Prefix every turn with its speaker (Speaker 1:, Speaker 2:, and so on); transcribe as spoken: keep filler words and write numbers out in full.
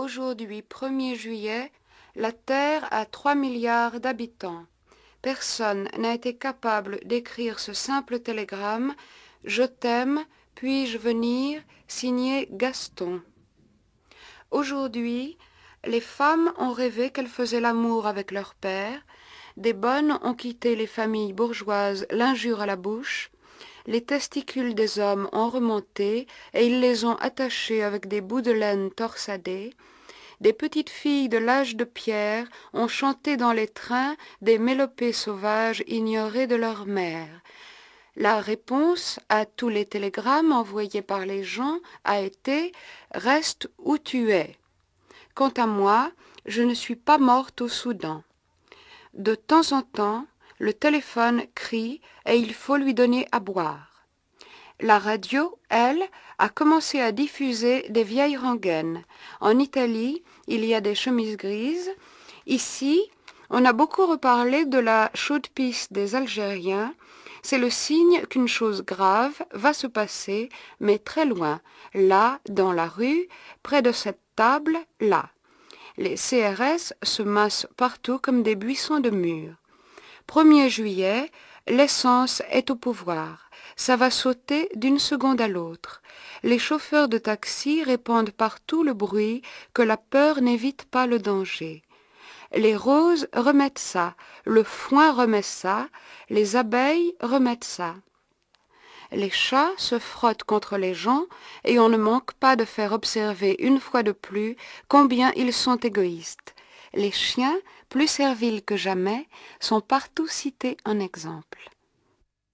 Speaker 1: Aujourd'hui, premier juillet, la Terre a trois milliards d'habitants. Personne n'a été capable d'écrire ce simple télégramme « Je t'aime, puis-je venir ?» signé Gaston. Aujourd'hui, les femmes ont rêvé qu'elles faisaient l'amour avec leur père, des bonnes ont quitté les familles bourgeoises l'injure à la bouche, les testicules des hommes ont remonté et ils les ont attachés avec des bouts de laine torsadés. Des petites filles de l'âge de pierre ont chanté dans les trains des mélopées sauvages ignorées de leur mère. La réponse à tous les télégrammes envoyés par les gens a été « Reste où tu es ». Quant à moi, je ne suis pas morte au Soudan. De temps en temps, le téléphone crie et il faut lui donner à boire. La radio, elle, a commencé à diffuser des vieilles rengaines. En Italie, il y a des chemises grises. Ici, on a beaucoup reparlé de la chaude pisse des Algériens. C'est le signe qu'une chose grave va se passer, mais très loin, là, dans la rue, près de cette table, là. Les C R S se massent partout comme des buissons de mûres. premier juillet, l'essence est au pouvoir. Ça va sauter d'une seconde à l'autre. Les chauffeurs de taxi répandent partout le bruit que la peur n'évite pas le danger. Les roses remettent ça, le foin remet ça, les abeilles remettent ça. Les chats se frottent contre les gens et on ne manque pas de faire observer une fois de plus combien ils sont égoïstes. Les chiens, plus serviles que jamais, sont partout cités en exemple.